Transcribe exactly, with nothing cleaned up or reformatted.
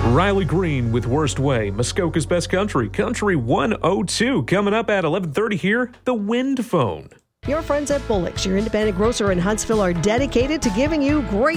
Riley Green with Worst Way, Muskoka's Best Country, Country one oh two. Coming up at eleven thirty here, the Wind Phone. Your friends at Bullock's, your independent grocer in Huntsville, are dedicated to giving you great